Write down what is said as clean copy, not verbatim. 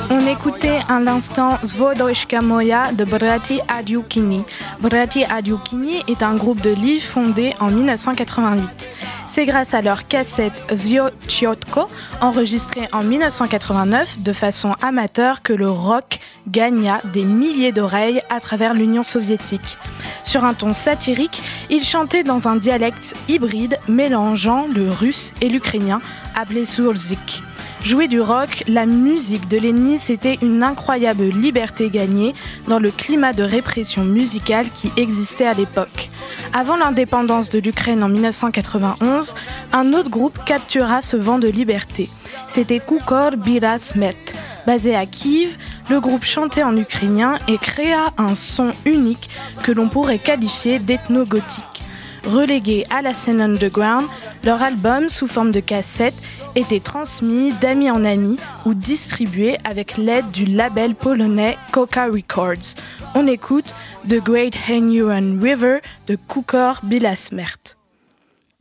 On écoutait à l'instant Zvodojka Moja de Brati Adjukini. Brati Adjukini est un groupe de Lviv fondé en 1988. C'est grâce à leur cassette Ziochotko, enregistrée en 1989 de façon amateur, que le rock gagna des milliers d'oreilles à travers l'Union soviétique. Sur un ton satirique, ils chantaient dans un dialecte hybride mélangeant le russe et l'ukrainien, appelé surzik. Jouer du rock, la musique de l'ennemi, c'était une incroyable liberté gagnée dans le climat de répression musicale qui existait à l'époque. Avant l'indépendance de l'Ukraine en 1991, un autre groupe captura ce vent de liberté. C'était Kukor Bila Smert. Basé à Kiev, le groupe chantait en ukrainien et créa un son unique que l'on pourrait qualifier d'ethno-gothique. Relégués à la scène underground, leur album sous forme de cassette était transmis d'amis en amis ou distribué avec l'aide du label polonais Koka Records. On écoute The Great Henuan River de Kukor Bila Smert.